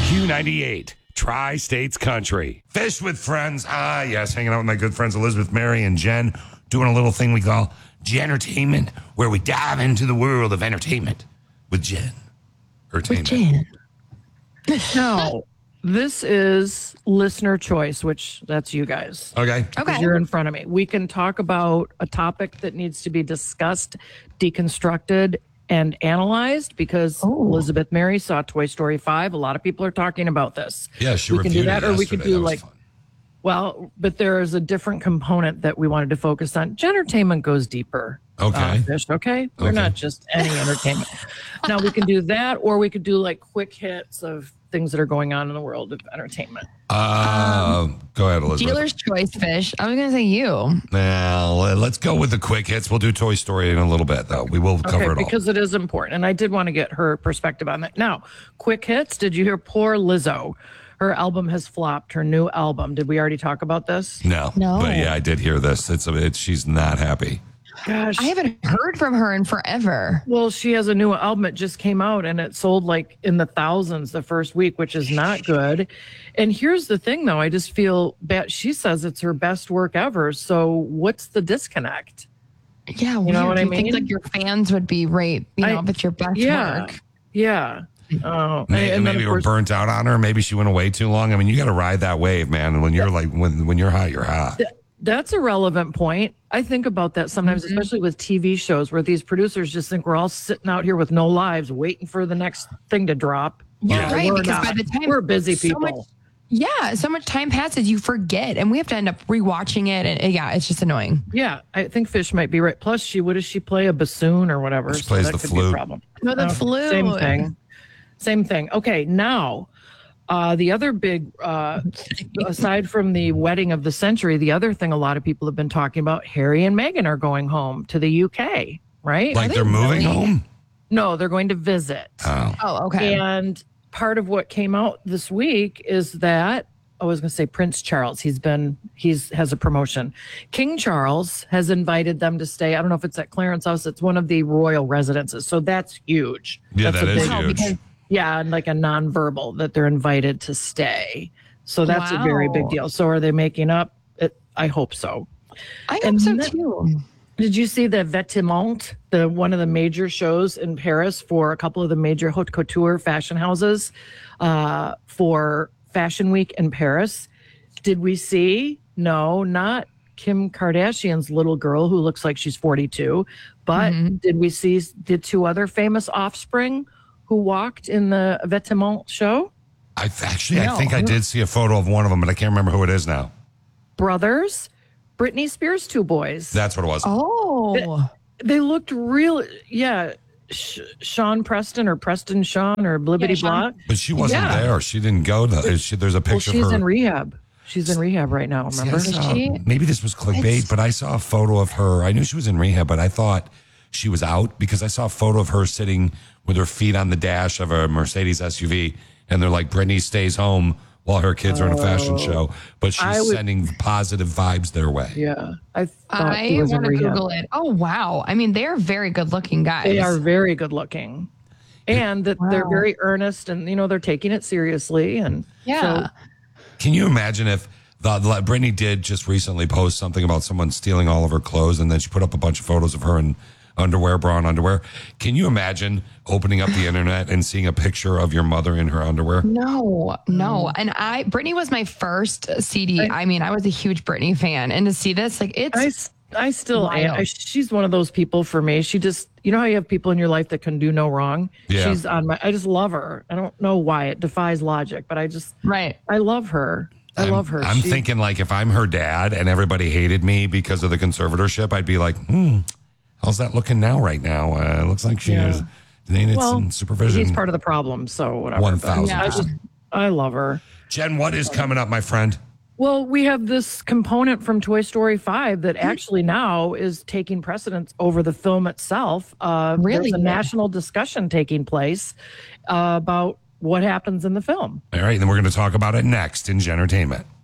Q98, Tri-States Country. Fish with friends. Ah, yes, hanging out with my good friends Elizabeth, Mary, and Jen, doing a little thing we call Jen-ertainment, where we dive into the world of entertainment with Jen. No, this is listener choice, which that's you guys. Okay. Because you're in front of me. We can talk about a topic that needs to be discussed, deconstructed, and analyzed because Elizabeth Mary saw Toy Story 5. A lot of people are talking about this. Yeah, she we can do reviewed that, it or we could yesterday. do That was like, fun. well, but there is a different component that we wanted to focus on. Entertainment goes deeper. Okay. Fish, okay? We're Okay. not just any entertainment. Now we can do that, or we could do like quick hits of things that are going on in the world of entertainment. Go ahead, Elizabeth. Dealer's choice, Fish. I was going to say you. Now, let's go with the quick hits. We'll do Toy Story in a little bit, though. We will cover it all. Because it is important. And I did want to get her perspective on that. Now, quick hits. Did you hear poor Lizzo? Her album has flopped, her new album. Did we already talk about this? No. But yeah, I did hear this. She's not happy. Gosh. I haven't heard from her in forever. Well, she has a new album. It just came out and it sold like in the thousands the first week, which is not good. And here's the thing, though. I just feel bad. She says it's her best work ever. So what's the disconnect? Yeah, You know what I You mean? think like your fans would be right, if it's your best work. Yeah. Oh, Maybe, then, of we're course, burnt out on her. Maybe she went away too long. I mean, you got to ride that wave, man. And when you're like, when you're hot, you're hot. That's a relevant point. I think about that sometimes, especially with TV shows where these producers just think we're all sitting out here with no lives waiting for the next thing to drop. Yeah, right. We're Because not. by the time We're busy so people. so much time passes, you forget, and we have to end up rewatching it. And it's just annoying. Yeah, I think Fish might be right. Plus, what does she play? A bassoon or whatever? She plays that the could flute. Be a problem. No, the flute. Same thing. Same thing. Okay, now the other big, aside from the wedding of the century, the other thing a lot of people have been talking about: Harry and Meghan are going home to the UK, right? Like they're moving home? No, they're going to visit. Oh, okay. And part of what came out this week is that I was going to say Prince Charles. He has a promotion. King Charles has invited them to stay. I don't know if it's at Clarence House. It's one of the royal residences. So that's huge. Yeah, That's that is a big- huge. Yeah, and like a nonverbal that they're invited to stay. So that's a very big Wow. deal. So are they making up? I hope so. I hope and so then- too. Did you see the Vetements, one of the major shows in Paris for a couple of the major haute couture fashion houses for Fashion Week in Paris? Did we see? No, not Kim Kardashian's little girl who looks like she's 42, but did we see the two other famous offspring who walked in the Vetements show? I think I did see a photo of one of them, but I can't remember who it is now. Brothers, Britney Spears' two boys. That's what it was. Oh, They looked real, Sean Preston or Preston Sean or Blibbity Blah. But she wasn't Yeah. there. She didn't go. There's a Well, picture she's of her. in rehab. She's in rehab right now, See, I remember? saw- maybe this was clickbait, but I saw a photo of her. I knew she was in rehab, but I thought she was out because I saw a photo of her sitting with her feet on the dash of a Mercedes SUV. And they're like, Britney stays home while her kids are in a fashion show. But she's sending positive vibes their way. Yeah. I thought I he was in want to rehab. Google it. Oh, wow. I mean, they're very good looking guys. They are very good looking. And that they're very earnest and, they're taking it seriously. And Yeah. so, Can you imagine if Britney did just recently post something about someone stealing all of her clothes and then she put up a bunch of photos of her in underwear, bra and underwear? Can you imagine opening up the internet and seeing a picture of your mother in her underwear? No. And Britney was my first CD. I mean, I was a huge Britney fan. And to see this, like, it's I still am. wild. She's one of those people for me. She just, how you have people in your life that can do no wrong? Yeah. She's I just love her. I don't know why. It defies logic, but right. I love her. I love her. I'm thinking like if I'm her dad and everybody hated me because of the conservatorship, I'd be like, how's that looking now right now? It looks like she needed some supervision. He's part of the problem, so whatever. 1,000%. I love her. Jen, what is coming up, my friend? Well, we have this component from Toy Story 5 that actually now is taking precedence over the film itself. Really? There's a national discussion taking place about what happens in the film. All right, then we're going to talk about it next in Jen Entertainment.